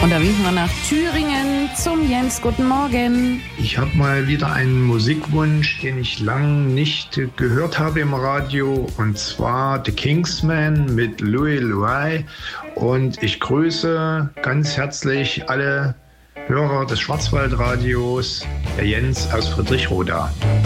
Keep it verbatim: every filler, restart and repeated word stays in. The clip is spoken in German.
Und da winken wir nach Thüringen zum Jens. Guten Morgen. Ich habe mal wieder einen Musikwunsch, den ich lang nicht gehört habe im Radio, und zwar The Kingsmen mit Louis Louis. Und ich grüße ganz herzlich alle Hörer des Schwarzwaldradios, der Jens aus Friedrichroda.